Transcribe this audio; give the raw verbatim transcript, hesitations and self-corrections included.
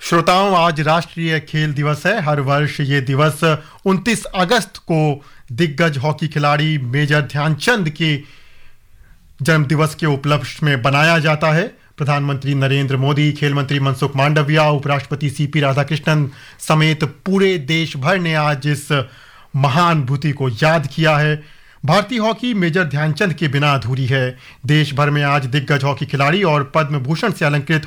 श्रोताओं, आज राष्ट्रीय खेल दिवस है। हर वर्ष ये दिवस उनतीस अगस्त को दिग्गज हॉकी खिलाड़ी मेजर ध्यानचंद के जन्म दिवस के उपलक्ष्य में बनाया जाता है। प्रधानमंत्री नरेंद्र मोदी, खेल मंत्री मनसुख मांडविया, उपराष्ट्रपति सीपी राधाकृष्णन समेत पूरे देश भर ने आज इस महान भूति को याद किया है। भारतीय हॉकी मेजर ध्यानचंद के बिना अधूरी है। देश भर में आज दिग्गज हॉकी खिलाड़ी और पद्म भूषण से अलंकृत